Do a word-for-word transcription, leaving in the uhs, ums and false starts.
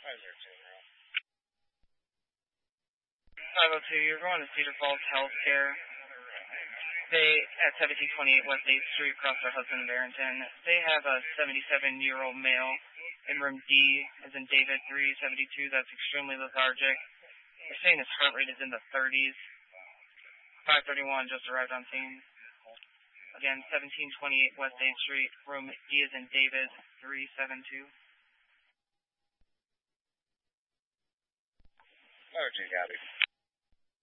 five oh two, you're going to Cedar Falls Healthcare. They, at seventeen twenty-eight West eighth Street, across their Hudson Barrington, they have a seventy-seven-year-old male in room D, as in David, three seventy-two. That's extremely lethargic. They're saying his heart rate is in the thirties. five thirty-one just arrived on scene. Again, seventeen twenty-eight West eighth Street, room D as in David, three seventy-two. Oh, gee, got it.